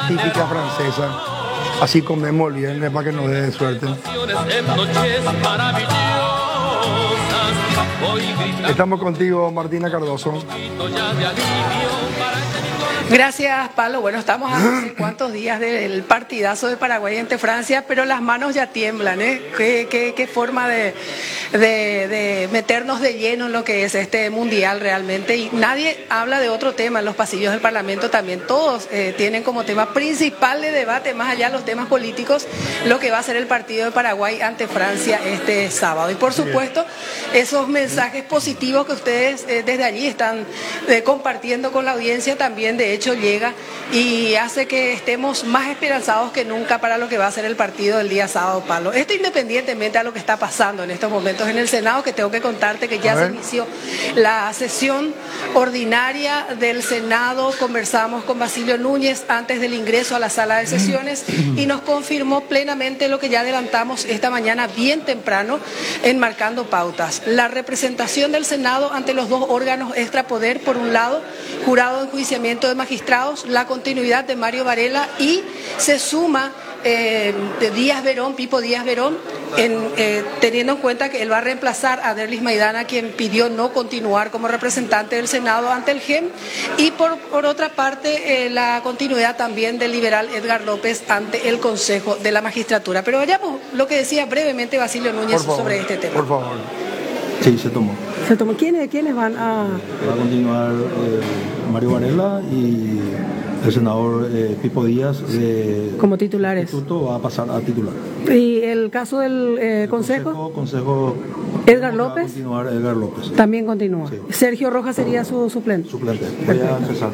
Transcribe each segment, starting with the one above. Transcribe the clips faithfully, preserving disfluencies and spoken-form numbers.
típica francesa. Así comemos el viernes para que nos dé suerte. Estamos contigo, Martina Cardoso. Gracias, Pablo. Bueno, estamos a no sé cuántos días del partidazo de Paraguay ante Francia, pero las manos ya tiemblan, ¿eh? Qué, qué, qué forma de, de, de meternos de lleno en lo que es este mundial realmente. Y nadie habla de otro tema en los pasillos del Parlamento también. Todos eh, tienen como tema principal de debate, más allá de los temas políticos, lo que va a ser el partido de Paraguay ante Francia este sábado. Y por supuesto, esos mensajes positivos que ustedes eh, desde allí están eh, compartiendo con la audiencia también, de hecho llega y hace que estemos más esperanzados que nunca para lo que va a ser el partido del día sábado, Pablo. Esto independientemente a lo que está pasando en estos momentos en el Senado, que tengo que contarte que ya se inició la sesión ordinaria del Senado. Conversamos con Basilio Núñez antes del ingreso a la sala de sesiones y nos confirmó plenamente lo que ya adelantamos esta mañana bien temprano en Marcando Pautas. La representación del Senado ante los dos órganos extrapoder, por un lado, jurado de enjuiciamiento de magistrados, la continuidad de Mario Varela, y se suma eh, de Díaz Verón, Pipo Díaz Verón, en, eh, teniendo en cuenta que él va a reemplazar a Derlis Maidana, quien pidió no continuar como representante del Senado ante el G E M, y por, por otra parte eh, la continuidad también del liberal Edgar López ante el Consejo de la Magistratura. Pero vayamos lo que decía brevemente Basilio Núñez favor, sobre este tema. Por favor. Sí, se tomó. ¿Se tomó? ¿Quiénes, ¿Quiénes van a...? Va a continuar eh, Mario Varela y el senador eh, Pipo Díaz. Eh, como titulares. El instituto va a pasar a titular. ¿Y el caso del eh, el consejo? Consejo, consejo Edgar López. Va a continuar Edgar López. También continúa. Sí. Sergio Rojas sería su suplente. Suplente. Voy a empezar.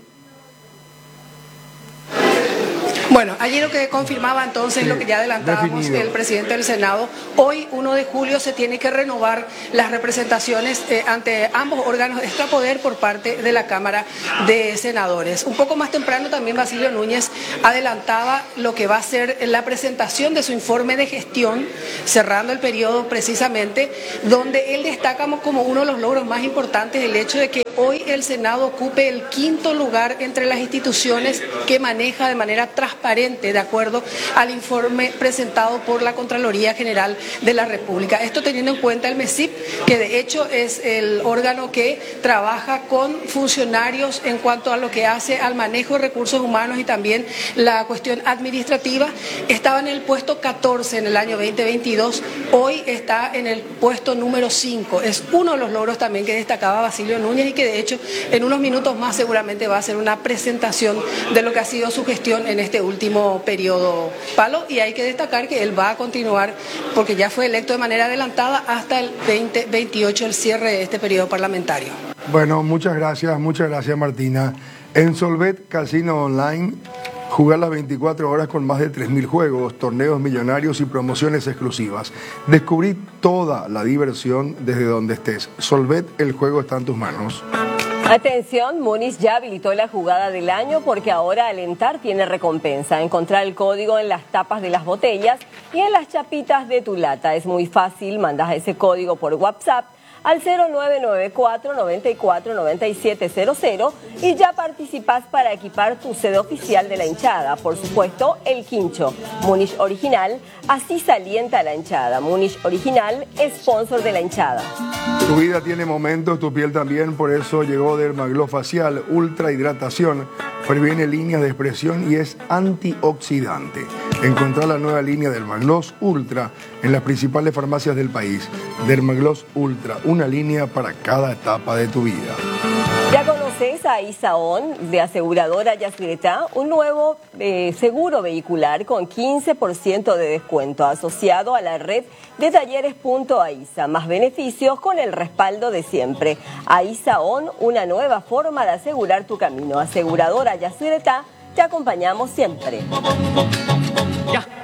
Bueno, allí lo que confirmaba entonces, sí, lo que ya adelantábamos, definido. El presidente del Senado. Hoy, uno de julio, se tiene que renovar las representaciones eh, ante ambos órganos extrapoder por parte de la Cámara de Senadores. Un poco más temprano también Basilio Núñez adelantaba lo que va a ser la presentación de su informe de gestión, cerrando el periodo precisamente, donde él destaca como uno de los logros más importantes el hecho de que hoy el Senado ocupe el quinto lugar entre las instituciones que maneja de manera transparente, de acuerdo al informe presentado por la Contraloría General de la República. Esto teniendo en cuenta el MESIP, que de hecho es el órgano que trabaja con funcionarios en cuanto a lo que hace al manejo de recursos humanos y también la cuestión administrativa. Estaba en el puesto catorce en el año veinte veintidós, hoy está en el puesto número cinco. Es uno de los logros también que destacaba Basilio Núñez y que de hecho en unos minutos más seguramente va a hacer una presentación de lo que ha sido su gestión en este último periodo, Palo, y hay que destacar que él va a continuar porque ya fue electo de manera adelantada hasta el veinte veintiocho, el cierre de este periodo parlamentario. Bueno, muchas gracias, muchas gracias Martina. En Solvet Casino Online, jugar las veinticuatro horas con más de tres mil juegos, torneos millonarios y promociones exclusivas. Descubrí toda la diversión desde donde estés. Solvet, el juego está en tus manos. Atención, Múnich ya habilitó la jugada del año porque ahora alentar tiene recompensa. Encontrar el código en las tapas de las botellas y en las chapitas de tu lata. Es muy fácil, mandas ese código por WhatsApp al cero nueve nueve cuatro, nueve cuatro, nueve siete cero cero y ya participas para equipar tu sede oficial de la hinchada. Por supuesto, el quincho. Múnich Original, así se alienta la hinchada. Múnich Original, sponsor de la hinchada. Tu vida tiene momentos, tu piel también, por eso llegó Dermagloss Facial, ultra hidratación, previene líneas de expresión y es antioxidante. Encontrá la nueva línea Dermagloss Ultra en las principales farmacias del país. Dermagloss Ultra, una línea para cada etapa de tu vida. Ya conoces a Isaon de Aseguradora Yacyretá, un nuevo eh, seguro vehicular con quince por ciento de descuento asociado a la red de talleres Punto AISA. Más beneficios con el respaldo de siempre. Isaon, una nueva forma de asegurar tu camino. Aseguradora Yacyretá, te acompañamos siempre. Ya.